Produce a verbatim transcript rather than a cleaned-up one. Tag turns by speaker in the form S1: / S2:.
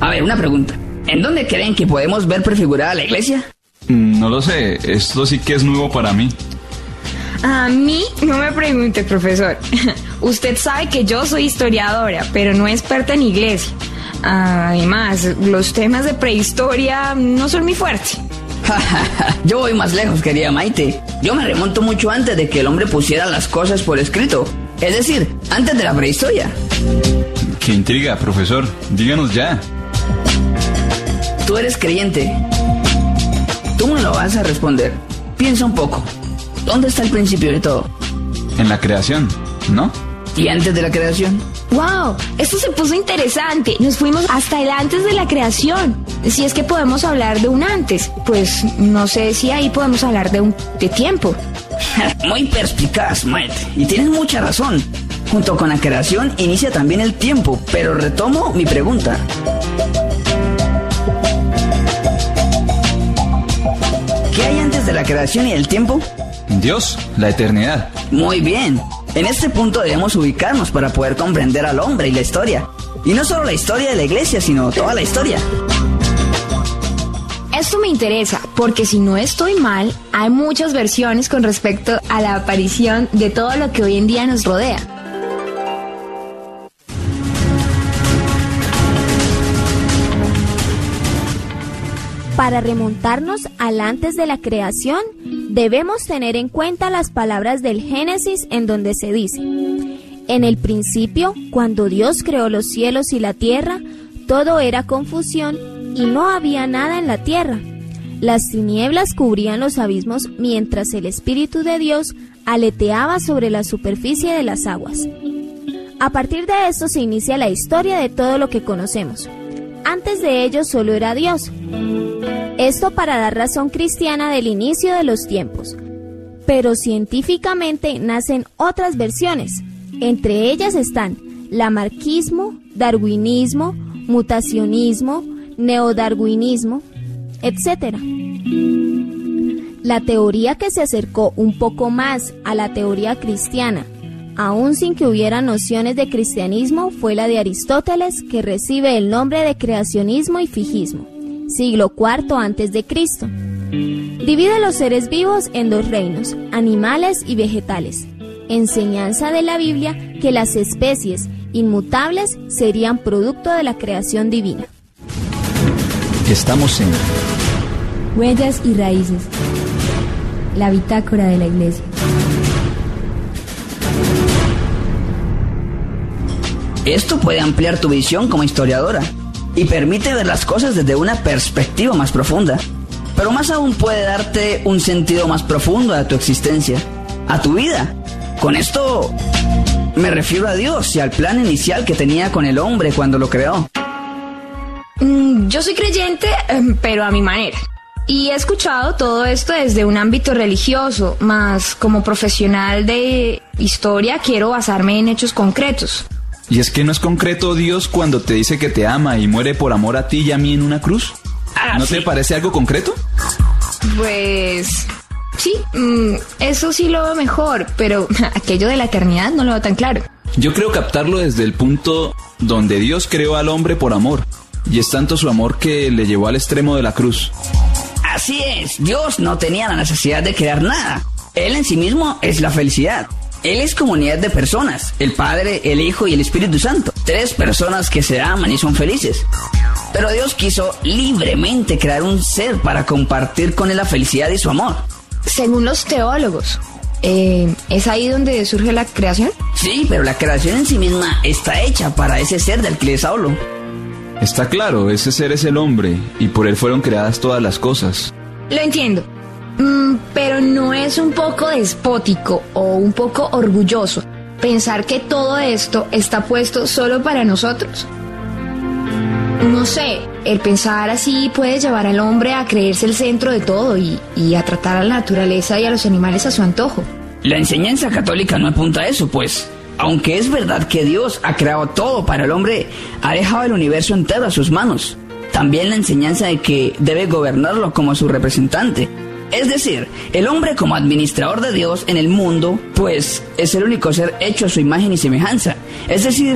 S1: A ver, una pregunta. ¿En dónde creen que podemos ver prefigurada la iglesia?
S2: No lo sé, esto sí que es nuevo para mí.
S3: A mí no me pregunte, profesor. Usted sabe que yo soy historiadora, pero no experta en iglesia. Además, los temas de prehistoria no son mi fuerte.
S1: Yo voy más lejos, querida Maite. Yo me remonto mucho antes de que el hombre pusiera las cosas por escrito. Es decir, antes de la prehistoria.
S2: Qué intriga, profesor. Díganos ya.
S1: Tú eres creyente. Tú me lo vas a responder. Piensa un poco. ¿Dónde está el principio de todo?
S2: En la creación, ¿no?
S1: ¿Y antes de la creación?
S3: ¡Wow! Esto se puso interesante. Nos fuimos hasta el antes de la creación. Si es que podemos hablar de un antes, pues no sé si ahí podemos hablar de un de tiempo.
S1: Muy perspicaz, Maite. Y tienes mucha razón. Junto con la creación inicia también el tiempo. Pero retomo mi pregunta. ¿Qué hay antes de la creación y el tiempo?
S2: Dios, la eternidad.
S1: Muy bien. En este punto debemos ubicarnos para poder comprender al hombre y la historia. Y no solo la historia de la iglesia, sino toda la historia.
S3: Esto me interesa, porque si no estoy mal, hay muchas versiones con respecto a la aparición de todo lo que hoy en día nos rodea.
S4: Para remontarnos al antes de la creación, debemos tener en cuenta las palabras del Génesis, en donde se dice: en el principio, cuando Dios creó los cielos y la tierra, todo era confusión y no había nada en la tierra. Las tinieblas cubrían los abismos, mientras el Espíritu de Dios aleteaba sobre la superficie de las aguas. A partir de esto se inicia la historia de todo lo que conocemos. Antes de ello solo era Dios. Esto para dar razón cristiana del inicio de los tiempos. Pero científicamente nacen otras versiones. Entre ellas están lamarquismo, darwinismo, mutacionismo, neodarwinismo, etcétera. La teoría que se acercó un poco más a la teoría cristiana, aún sin que hubiera nociones de cristianismo, fue la de Aristóteles, que recibe el nombre de creacionismo y fijísmo, siglo cuarto antes de Cristo. Divide los seres vivos en dos reinos, animales y vegetales. Enseñanza de la Biblia que las especies inmutables serían producto de la creación divina.
S2: Estamos en
S5: Huellas y Raíces, la bitácora de la Iglesia.
S1: Esto puede ampliar tu visión como historiadora y permite ver las cosas desde una perspectiva más profunda. Pero más aún puede darte un sentido más profundo a tu existencia, a tu vida. Con esto me refiero a Dios y al plan inicial que tenía con el hombre cuando lo creó.
S3: Mm, yo soy creyente, pero a mi manera. Y he escuchado todo esto desde un ámbito religioso, más como profesional de historia quiero basarme en hechos concretos.
S2: ¿Y es que no es concreto Dios cuando te dice que te ama y muere por amor a ti y a mí en una cruz?
S1: Ah,
S2: ¿No
S1: sí.
S2: te parece algo concreto?
S3: Pues sí, mm, eso sí lo veo mejor, pero aquello de la eternidad no lo veo tan claro.
S2: Yo creo captarlo desde el punto donde Dios creó al hombre por amor, y es tanto su amor que le llevó al extremo de la cruz.
S1: Así es, Dios no tenía la necesidad de crear nada. Él en sí mismo es la felicidad. Él es comunidad de personas, el Padre, el Hijo y el Espíritu Santo. Tres personas que se aman y son felices. Pero Dios quiso libremente crear un ser para compartir con él la felicidad y su amor.
S3: Según los teólogos, eh, ¿es ahí donde surge la creación?
S1: Sí, pero la creación en sí misma está hecha para ese ser del que les hablo.
S2: Está claro, ese ser es el hombre, y por él fueron creadas todas las cosas.
S3: Lo entiendo. Mm, pero ¿no es un poco despótico o un poco orgulloso pensar que todo esto está puesto solo para nosotros? No sé, el pensar así puede llevar al hombre a creerse el centro de todo y, y a tratar a la naturaleza y a los animales a su antojo.
S1: La enseñanza católica no apunta a eso, pues. Aunque es verdad que Dios ha creado todo para el hombre, ha dejado el universo entero a sus manos. También la enseñanza de que debe gobernarlo como su representante. Es decir, el hombre como administrador de Dios en el mundo, pues es el único ser hecho a su imagen y semejanza. Es decir,